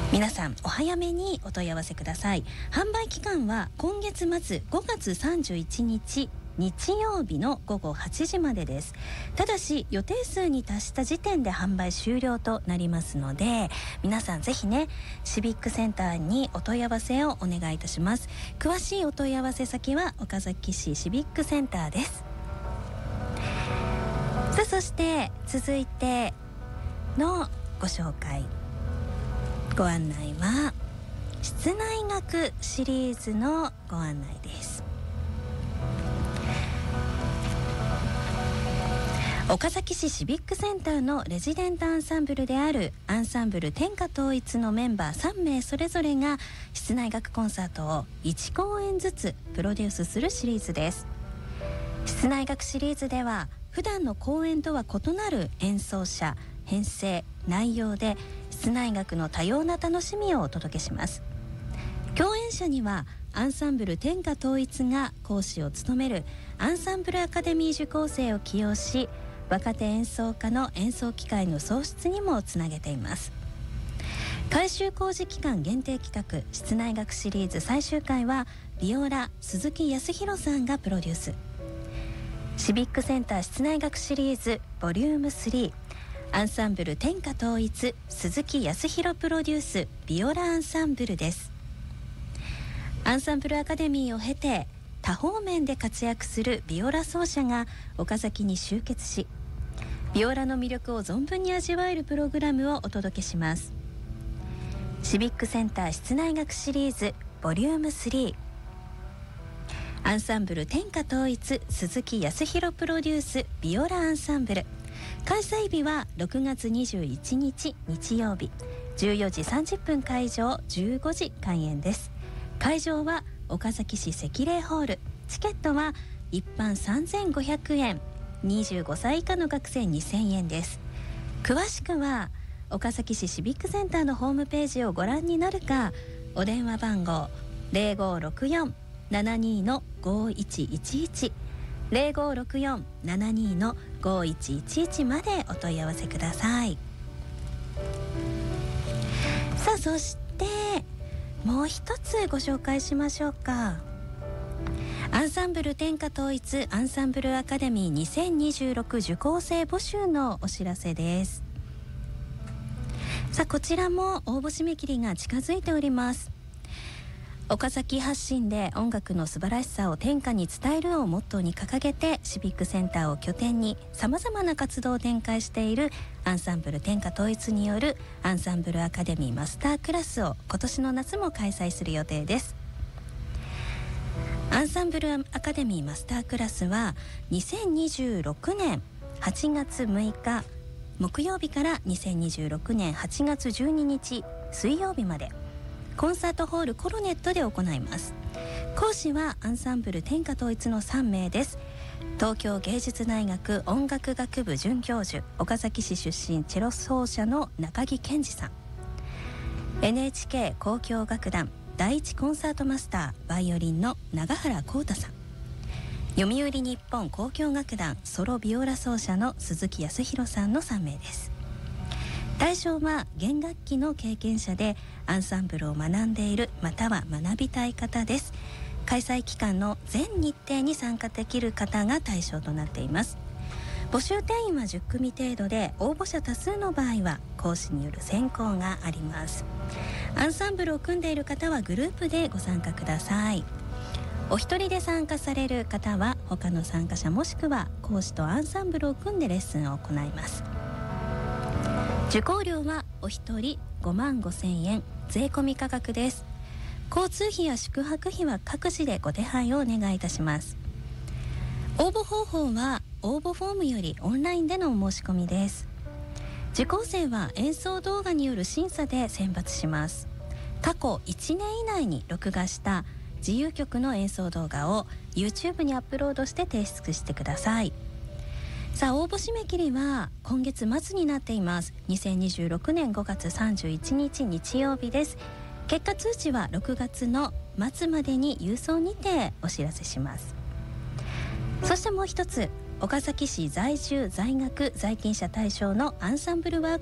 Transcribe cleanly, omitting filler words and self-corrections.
皆さんお早めにお問い合わせください。販売期間は今月末5月31日日曜日の午後8時までです。ただし予定数に達した時点で販売終了となりますので、皆さんぜひね、シビックセンターにお問い合わせをお願いいたします。詳しいお問い合わせ先は岡崎市シビックセンターです。さあ、そして続いてのご紹介、ご案内は室内学シリーズのご案内です。岡崎市シビックセンターのレジデントアンサンブルであるアンサンブル天下統一のメンバー3名それぞれが室内楽コンサートを1公演ずつプロデュースするシリーズです。室内楽シリーズでは普段の公演とは異なる演奏者、編成、内容で室内楽の多様な楽しみをお届けします。共演者にはアンサンブル天下統一が講師を務めるアンサンブルアカデミー受講生を起用し、若手演奏家の演奏機会の創出にもつなげています。改修工事期間限定企画室内楽シリーズ最終回はビオラ鈴木康弘さんがプロデュース。シビックセンター室内楽シリーズボリューム3、アンサンブル天下統一鈴木康弘プロデュースビオラアンサンブルです。アンサンブルアカデミーを経て多方面で活躍するビオラ奏者が岡崎に集結し、ビオラの魅力を存分に味わえるプログラムをお届けします。シビックセンター室内楽シリーズボリューム3、アンサンブル天下統一鈴木康弘プロデュースビオラアンサンブル。開催日は6月21日日曜日、14時30分会場、15時開演です。会場は岡崎市赤霊ホール。チケットは一般3500円、25歳以下の学生2000円です。詳しくは岡崎市シビックセンターのホームページをご覧になるか、お電話番号 0564-72-5111 0564-72-5111 までお問い合わせください。さあ、そしてもう一つご紹介しましょうか。アンサンブル天下統一アンサンブルアカデミー2026受講生募集のお知らせです。さあ、こちらも応募締め切りが近づいております。岡崎発信で音楽の素晴らしさを天下に伝えるをモットーに掲げて、シビックセンターを拠点に様々な活動を展開しているアンサンブル天下統一によるアンサンブルアカデミーマスタークラスを今年の夏も開催する予定です。アンサンブルアカデミーマスタークラスは2026年8月6日木曜日から2026年8月12日水曜日までコンサートホールコロネットで行います。講師はアンサンブル天下統一の3名です。東京芸術大学音楽学部准教授、岡崎市出身チェロ奏者の中木健二さん、 NHK 交響楽団第一コンサートマスターバイオリンの永原浩太さん、読売日本交響楽団ソロビオラ奏者の鈴木康弘さんの3名です。対象は弦楽器の経験者でアンサンブルを学んでいるまたは学びたい方です。開催期間の全日程に参加できる方が対象となっています。募集定員は10組程度で、応募者多数の場合は講師による選考があります。アンサンブルを組んでいる方はグループでご参加ください。お一人で参加される方は他の参加者もしくは講師とアンサンブルを組んでレッスンを行います。受講料はお一人55,000円税込み価格です。交通費や宿泊費は各自でご手配をお願いいたします。応募方法は応募フォームよりオンラインでのお申し込みです。受講生は演奏動画による審査で選抜します。過去1年以内に録画した自由曲の演奏動画を YouTube にアップロードして提出してください。さあ、応募締め切りは今月末になっています。2026年5月31日日曜日です。結果通知は6月の末までに郵送にてお知らせします。そしてもう一つ、岡崎市在住在学在勤者対象のアンサンブルワー